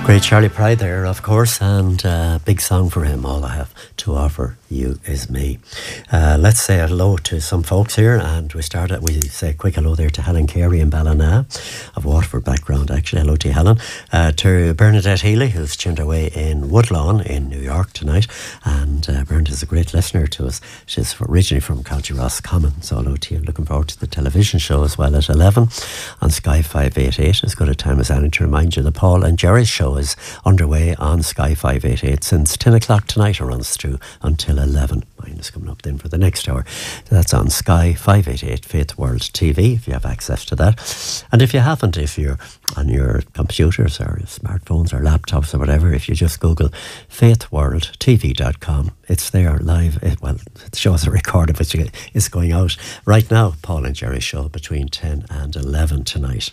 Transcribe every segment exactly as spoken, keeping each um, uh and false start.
Great Charlie Pride there, of course, and uh, big song for him, All I Have to Offer You Is Me. Uh, let's say hello to some folks here, and we start at, we say a quick hello there to Helen Carey in Ballina, of Waterford background actually. Hello to you, Helen. Uh, to Bernadette Healy, who's tuned away in Woodlawn in New York tonight, and uh, Bernadette is a great listener to us. She's originally from County Roscommon, so hello to you. Looking forward to the television show as well at eleven on Sky five eighty-eight. As good a time as any to remind you that Paul and Jerry's show is underway on Sky five eighty-eight since ten o'clock tonight. It runs through until eleven. Mine is coming up then for the next hour. That's on Sky five eighty-eight Faith World T V if you have access to that. And if you haven't, if you're on your computers or smartphones or laptops or whatever, if you just Google faith world t v dot com, it's there live. It, well, it shows a record of it. It's going out right now. Paul and Jerry show between ten and eleven tonight.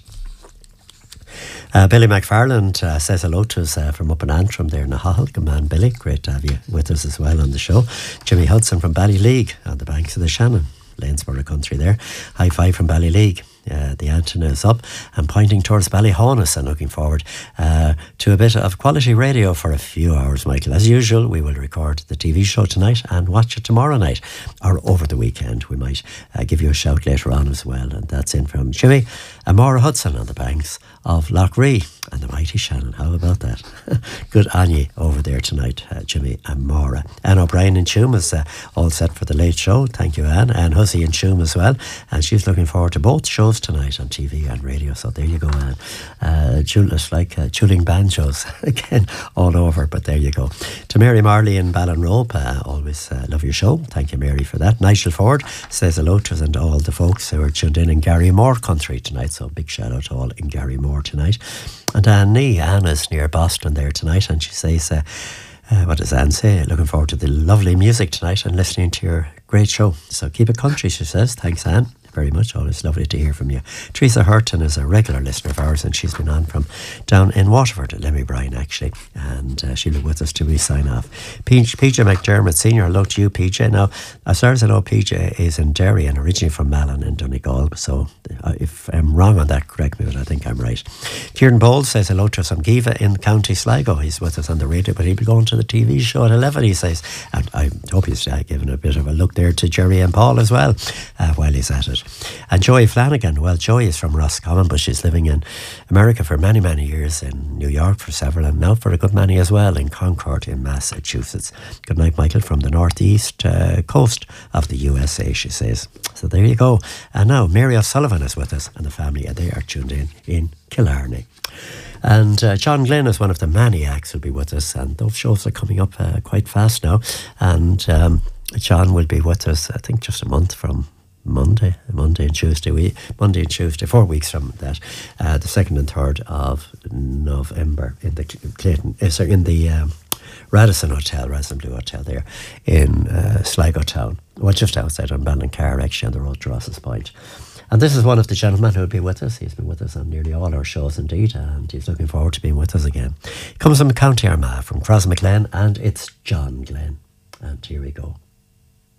Uh, Billy McFarland uh, says hello to us uh, from up in Antrim there in Nahahl. Good man, Billy. Great to have you with us as well on the show. Jimmy Hudson from Ballyleague on the banks of the Shannon, Lanesborough country there. High five from Ballyleague. Uh, the antenna is up and pointing towards Ballyhonus, and looking forward uh, to a bit of quality radio for a few hours, Michael. As usual, we will record the T V show tonight and watch it tomorrow night or over the weekend. We might uh, give you a shout later on as well, and that's in from Jimmy and Maura Hudson on the banks of Lough Ree and the mighty Shannon. How about that? Good on ye over there tonight, uh, Jimmy and Maura. Anne O'Brien in Tuam is uh, all set for the late show. Thank you, Anne. Anne Hussey in Tuam as well, and she's looking forward to both shows tonight on T V and radio. So there you go, Anne. Uh, Julius, like uh, chuling banjos again all over, but there you go. To Mary Marley in Ballinrobe, uh, always uh, love your show. Thank you, Mary, for that. Nigel Ford says hello to us and all the folks who are tuned in in Garrymore country tonight. So big shout out to all in Garrymore tonight. And Anne Nee, Anna's near Boston there tonight, and she says, uh, uh, what does Anne say? Looking forward to the lovely music tonight and listening to your great show. So keep it country, she says. Thanks, Anne. Very much. Always lovely to hear from you. Teresa Hurton is a regular listener of ours, and she's been on from down in Waterford at Lemmy Bryan actually, and uh, she'll be with us till we sign off. P J McDermott Senior, hello to you, P J. Now, as far as I know, P J is in Derry and originally from Malin in Donegal, so uh, if I'm wrong on that, correct me, but I think I'm right. Kieran Bowles says hello to us from Giva in County Sligo. He's with us on the radio, but he'll be going to the T V show at eleven, he says, and I hope he's uh, giving a bit of a look there to Jerry and Paul as well uh, while he's at it. And Joy Flanagan, well, Joy is from Roscommon, but she's living in America for many, many years, in New York for several, and now for a good many as well in Concord in Massachusetts. Good night, Michael, from the northeast uh, coast of the U S A, she says. So there you go. And now Mary O'Sullivan is with us and the family, and they are tuned in in Killarney. And uh, John Glenn is one of the many acts who'll be with us, and those shows are coming up uh, quite fast now. And um, John will be with us, I think, just a month from Monday, Monday and Tuesday, we Monday and Tuesday, four weeks from that, uh, the second and third of November in the Clayton, uh, sorry, in the um, Radisson Hotel, Radisson Blue Hotel there in uh, Sligo Town, well, just outside on Ballincar, actually on the road to Ross's Point. And this is one of the gentlemen who will be with us. He's been with us on nearly all our shows indeed, and he's looking forward to being with us again. He comes from County Armagh, from Crossmaglen, and it's John Glenn. And here we go.